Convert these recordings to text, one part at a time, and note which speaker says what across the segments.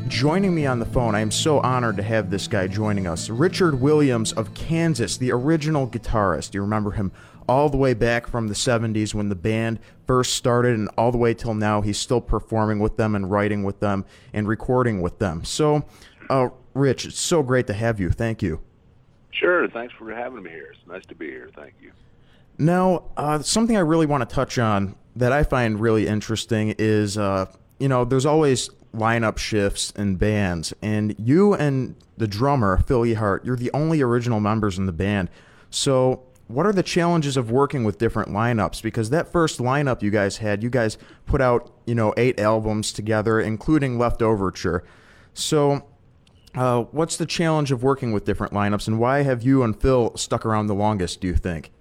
Speaker 1: Joining me on the phone, I am so honored to have this guy joining us. Richard Williams of Kansas, the original guitarist. You remember him all the way back from the 70s when the band first started, and all the way till now he's still performing with them and writing with them and recording with them. So, Rich, it's so great to have you. Thank you.
Speaker 2: Sure. Thanks for having me here. It's nice to be here. Thank you.
Speaker 1: Now, something I really want to touch on that I find really interesting is, there's always lineup shifts in bands, and you and the drummer, Phil Ehart, you're the only original members in the band. So what are the challenges of working with different lineups? Because that first lineup you guys had, you guys put out, 8 albums together, including Leftoverture. So what's the challenge of working with different lineups, and why have you and Phil stuck around the longest, do you think?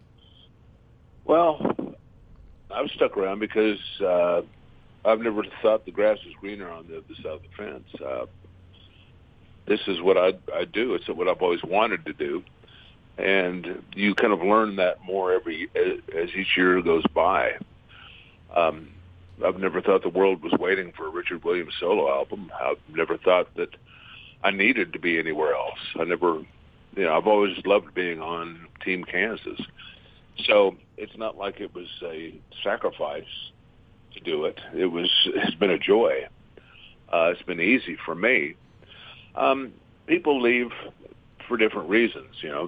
Speaker 2: Well, I've stuck around because I've never thought the grass was greener on the other side of the fence. This is what I do. It's what I've always wanted to do. And you kind of learn that more as each year goes by. I've never thought the world was waiting for a Richard Williams solo album. I've never thought that I needed to be anywhere else. I've always loved being on Team Kansas. So it's not like it was a sacrifice to do it. It's been a joy. It's been easy for me. People leave for different reasons,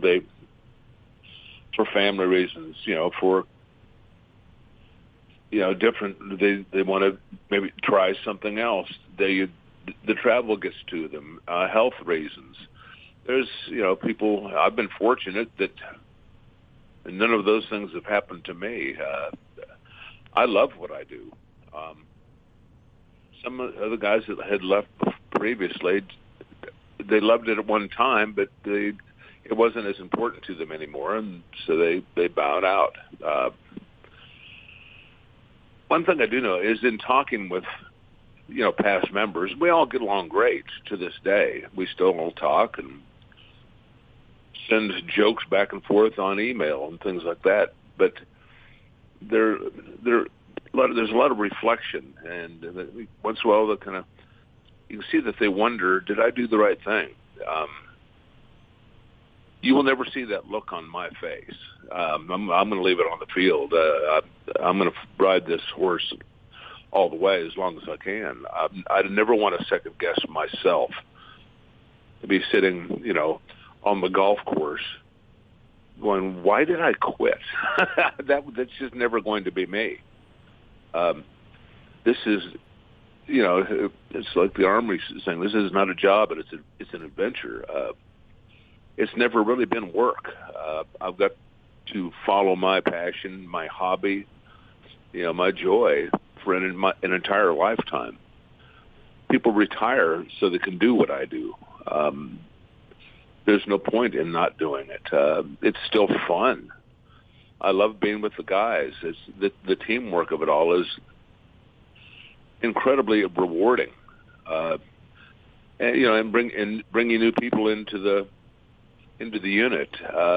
Speaker 2: for family reasons, for different. They want to maybe try something else. The travel gets to them. Health reasons. There's people. I've been fortunate that none of those things have happened to me. I love what I do. Some of the guys that had left previously, they loved it at one time, but it wasn't as important to them anymore, and so they bowed out. One thing I do know is in talking with past members, we all get along great to this day. We still all talk and send jokes back and forth on email and things like that, but there's a lot of reflection, and once in a while, you can see that they wonder, did I do the right thing? You will never see that look on my face. I'm going to leave it on the field. I'm going to ride this horse all the way as long as I can. I never want to second guess myself. To be sitting, on the golf course, going, why did I quit? That's just never going to be me. This is, it's like the Army saying, this is not a job, but it's an adventure. It's never really been work. I've got to follow my passion, my hobby, my joy for an entire lifetime. People retire so they can do what I do. There's no point in not doing it. It's still fun. I love being with the guys. It's the teamwork of it all is incredibly rewarding. And bringing new people into the unit.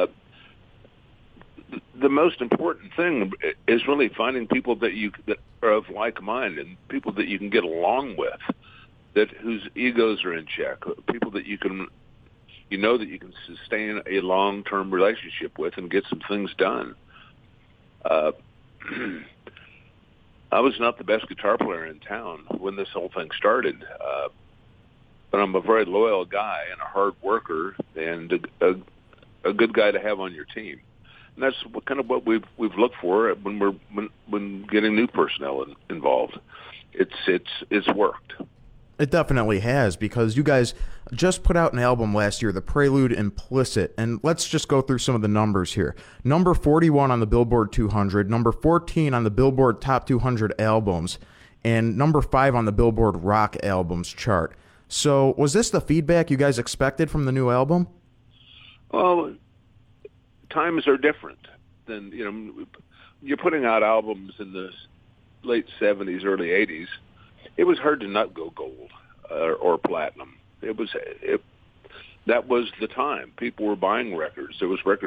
Speaker 2: The most important thing is really finding people that are of like mind and people that you can get along with, whose egos are in check, people that you can sustain a long-term relationship with and get some things done. I was not the best guitar player in town when this whole thing started, but I'm a very loyal guy and a hard worker and a good guy to have on your team. And that's what we've looked for when getting new personnel involved. It's worked.
Speaker 1: It definitely has, because you guys just put out an album last year, The Prelude Implicit, and let's just go through some of the numbers here. Number 41 on the Billboard 200, number 14 on the Billboard Top 200 Albums, and number 5 on the Billboard Rock Albums chart. So was this the feedback you guys expected from the new album?
Speaker 2: Well, times are different than, you're putting out albums in the late 70s, early 80s. It was hard to not go gold or platinum. That was the time. People were buying records. There was record